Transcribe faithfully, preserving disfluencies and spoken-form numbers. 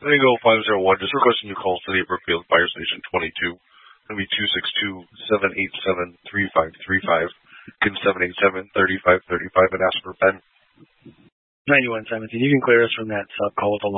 There you go, five oh one. Just requesting your calls to the Brookfield Fire Station twenty-two. It'll be two six two, seven eight seven, three five three five. Again, seven eight seven, three five three five, and ask for Ben. ninety-one seventeen. You can clear us from that sub call with a